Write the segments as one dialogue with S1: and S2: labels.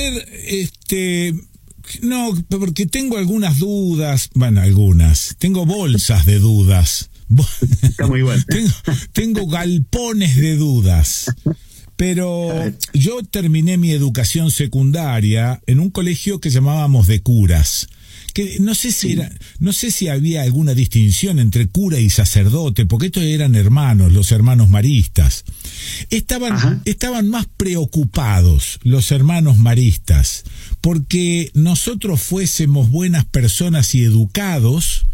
S1: ver, no, porque tengo algunas dudas, bueno, tengo bolsas de dudas.
S2: Está muy bueno.
S1: Tengo galpones de dudas. Pero yo terminé mi educación secundaria en un colegio que llamábamos de curas. Que no sé si había alguna distinción entre cura y sacerdote, porque estos eran hermanos, los hermanos maristas. Estaban más preocupados los hermanos maristas porque nosotros fuésemos buenas personas y educados,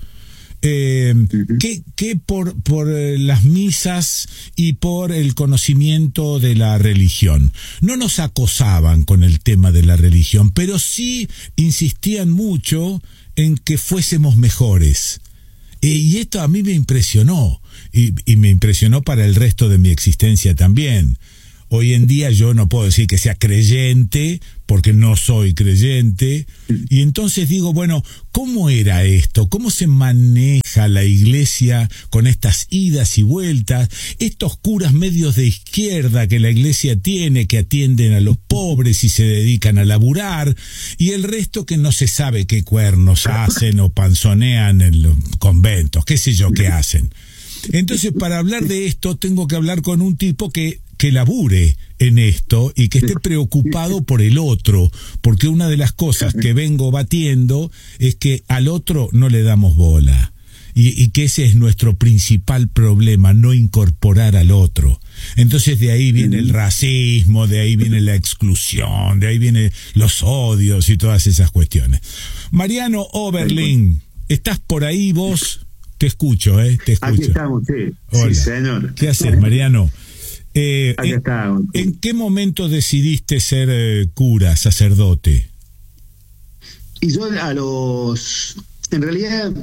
S1: que por las misas y por el conocimiento de la religión. No nos acosaban con el tema de la religión, pero sí insistían mucho en que fuésemos mejores. Y esto a mí me impresionó, y me impresionó para el resto de mi existencia también. Hoy en día yo no puedo decir que sea creyente, porque no soy creyente, y entonces digo, bueno, ¿cómo era esto? ¿Cómo se maneja la iglesia con estas idas y vueltas? Estos curas medios de izquierda que la iglesia tiene, que atienden a los pobres y se dedican a laburar, y el resto que no se sabe qué cuernos hacen o panzonean en los conventos, qué sé yo qué hacen. Entonces, para hablar de esto, tengo que hablar con un tipo que labure en esto y que esté preocupado por el otro, porque una de las cosas que vengo batiendo es que al otro no le damos bola, y que ese es nuestro principal problema, no incorporar al otro. Entonces de ahí viene el racismo, de ahí viene la exclusión, de ahí vienen los odios y todas esas cuestiones. Mariano Oberlin, ¿estás por ahí vos? Te escucho, te escucho.
S2: Aquí estamos, sí.
S1: Hola.
S2: Sí, señor.
S1: ¿Qué haces, Mariano?
S2: Estamos.
S1: ¿En qué momento decidiste ser cura, sacerdote?
S2: Y yo en realidad,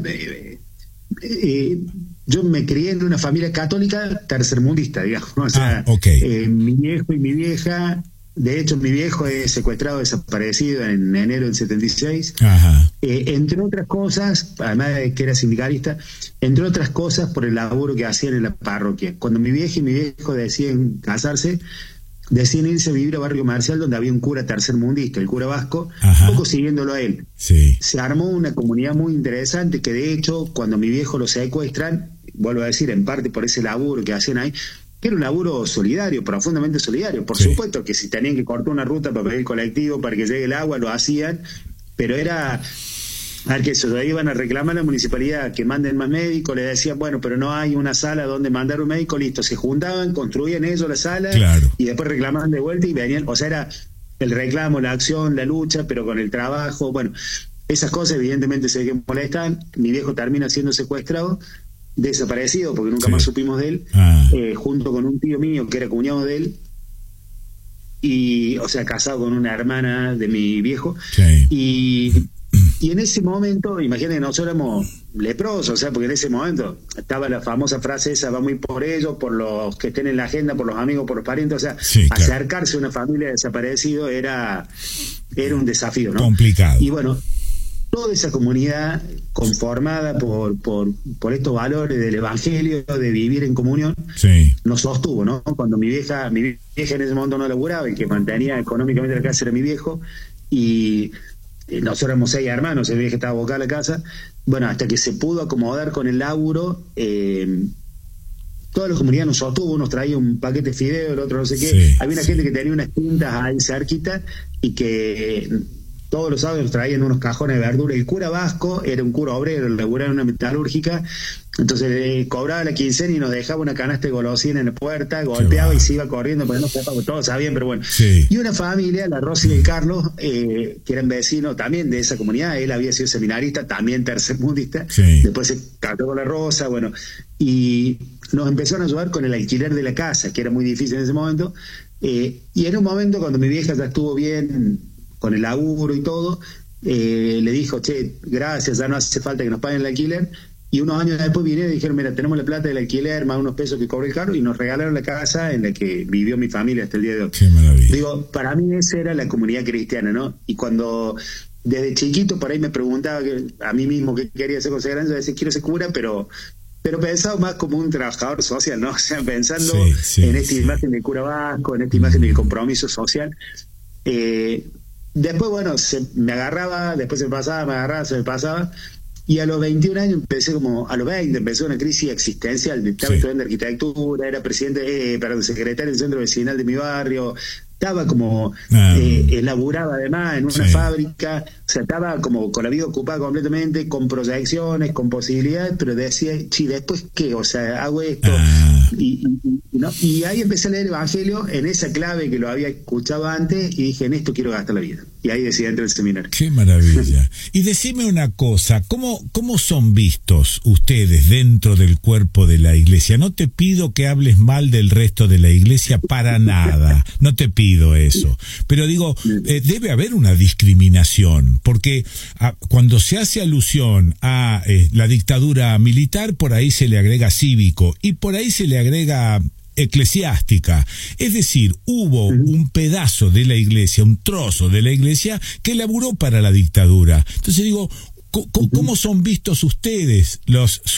S2: yo me crié en una familia católica tercermundista, digamos. O sea, mi viejo y mi vieja, de hecho mi viejo es secuestrado, desaparecido en enero del 76.
S1: Ajá.
S2: Entre otras cosas, además de que era sindicalista, entre otras cosas por el laburo que hacían en la parroquia. Cuando mi vieja y mi viejo deciden casarse, deciden irse a vivir a Barrio Marcial, donde había un cura tercermundista, el cura Vasco, un poco siguiéndolo a él.
S1: Sí.
S2: Se armó una comunidad muy interesante que, de hecho, cuando mi viejo lo secuestran, vuelvo a decir, en parte por ese laburo que hacían ahí, que era un laburo solidario, profundamente solidario. Por supuesto que si tenían que cortar una ruta para pedir colectivo, para que llegue el agua, lo hacían, pero era... A ver, que se lo iban a reclamar a la municipalidad que manden más médicos, le decían, bueno, pero no hay una sala donde mandar un médico, listo, se juntaban, construían ellos la sala, y después reclamaban de vuelta y venían, o sea, era el reclamo, la acción, la lucha, pero con el trabajo, bueno, esas cosas evidentemente se que molestan. Mi viejo termina siendo secuestrado, desaparecido, porque nunca más supimos de él, junto con un tío mío que era cuñado de él, y, o sea, casado con una hermana de mi viejo, y en ese momento, imagínense, nosotros éramos leprosos, o sea, porque en ese momento estaba la famosa frase esa, va muy por ellos, por los que estén en la agenda, por los amigos, por los parientes, o sea, acercarse a una familia de desaparecido era un desafío, ¿no?
S1: Complicado.
S2: Y bueno, toda esa comunidad conformada por estos valores del evangelio, de vivir en comunión, nos sostuvo, ¿no? Cuando mi vieja en ese momento no laburaba, y que mantenía económicamente la casa era mi viejo, y nosotros éramos 6 hermanos, el viejo estaba abocado a la casa, bueno, hasta que se pudo acomodar con el laburo, toda la comunidad nos sostuvo, unos traía un paquete de fideo, el otro no sé qué, había una gente que tenía unas tintas ahí cerquita, y que todos los sábados nos traían unos cajones de verdura. El cura Vasco era un cura obrero, laburaba en una metalúrgica, entonces cobraba la quincena y nos dejaba una canasta de golosina en la puerta, golpeaba y se iba corriendo, porque no sepa, todos sabían, pero bueno. Y una familia, la Rosy y el Carlos, que eran vecinos también de esa comunidad, él había sido seminarista, también tercermundista, después se casó con la Rosa, bueno, y nos empezaron a ayudar con el alquiler de la casa, que era muy difícil en ese momento, y en un momento cuando mi vieja ya estuvo bien con el laburo y todo, le dijo, che, gracias, ya no hace falta que nos paguen el alquiler, y unos años después vinieron y dijeron, mira, tenemos la plata del alquiler más unos pesos que cobró el carro, y nos regalaron la casa en la que vivió mi familia hasta el día de hoy.
S1: Qué maravilla.
S2: Digo, para mí esa era la comunidad cristiana, ¿no? Y cuando desde chiquito por ahí me preguntaba a mí mismo qué quería ser consagrante, yo decía, quiero ser cura, pero pensaba más como un trabajador social, ¿no? O sea, pensando en esta imagen del cura Vasco, en esta imagen del compromiso social, después, bueno, me agarraba, después se me pasaba, me agarraba, se me pasaba. Y a los 21 años a los 20 empezó una crisis existencial. Estaba estudiando arquitectura, era secretario del centro vecinal de mi barrio. Estaba como, laburaba además en una fábrica, o sea, estaba como con la vida ocupada completamente, con proyecciones, con posibilidades, pero decía, ¿después qué? O sea, hago esto. Y ahí empecé a leer el Evangelio en esa clave que lo había escuchado antes y dije, en esto quiero gastar la vida. Y ahí decidí entrar al seminario.
S1: ¡Qué maravilla! Y decime una cosa, ¿cómo son vistos ustedes dentro del cuerpo de la iglesia? No te pido que hables mal del resto de la iglesia para nada, no te pido eso. Pero digo, debe haber una discriminación, porque cuando se hace alusión a la dictadura militar, por ahí se le agrega cívico y por ahí se le agrega eclesiástica, es decir, hubo un pedazo de la iglesia, un trozo de la iglesia que laburó para la dictadura. Entonces digo, ¿cómo son vistos ustedes, los